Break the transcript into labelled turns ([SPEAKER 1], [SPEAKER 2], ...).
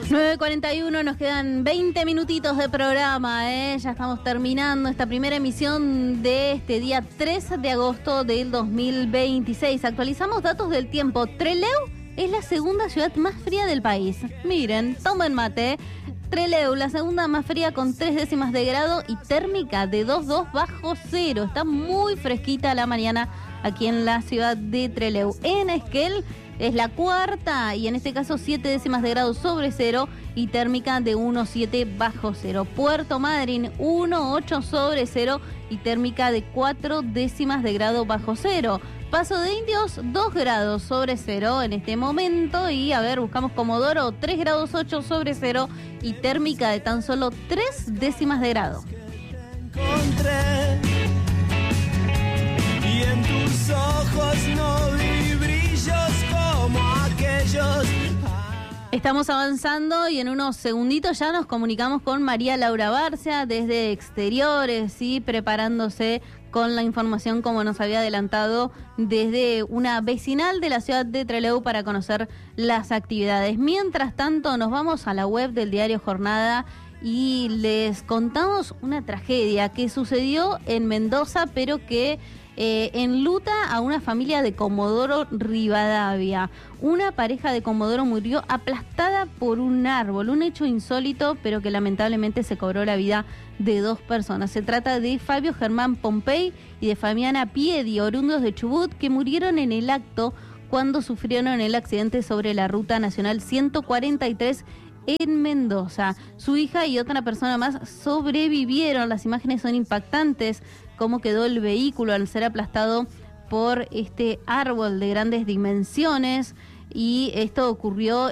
[SPEAKER 1] 9:41, nos quedan 20 minutitos de programa, ya estamos terminando esta primera emisión de este día 3 de agosto del 2026. Actualizamos datos del tiempo. Trelew es la segunda ciudad más fría del país. Miren, tomen mate. Trelew, la segunda más fría con 3 décimas de grado y térmica de 2,2 bajo cero. Está muy fresquita la mañana aquí en la ciudad de Trelew. En Esquel es la cuarta y en este caso 7 décimas de grado sobre cero y térmica de 1,7 bajo cero. Puerto Madryn 1,8 sobre cero y térmica de 4 décimas de grado bajo cero. Paso de Indios 2 grados sobre cero en este momento y a ver, buscamos Comodoro 3 grados 8 sobre cero y térmica de tan solo 3 décimas de grado.
[SPEAKER 2] Y en tus ojos no vi brillos como aquellos.
[SPEAKER 1] Estamos avanzando y en unos segunditos ya nos comunicamos con María Laura Barcia desde Exteriores, ¿sí? Preparándose con la información como nos había adelantado desde una vecinal de la ciudad de Trelew para conocer las actividades. Mientras tanto nos vamos a la web del diario Jornada y les contamos una tragedia que sucedió en Mendoza, pero que enluta a una familia de Comodoro Rivadavia. Una pareja de Comodoro murió aplastada por un árbol, un hecho insólito, pero que lamentablemente se cobró la vida de 2 personas. Se trata de Fabio Germán Pompey y de Fabiana Piedi, oriundos de Chubut, que murieron en el acto cuando sufrieron el accidente sobre la Ruta Nacional 143 en Mendoza. Su hija y otra persona más sobrevivieron. Las imágenes son impactantes, cómo quedó el vehículo al ser aplastado por este árbol de grandes dimensiones. Y esto ocurrió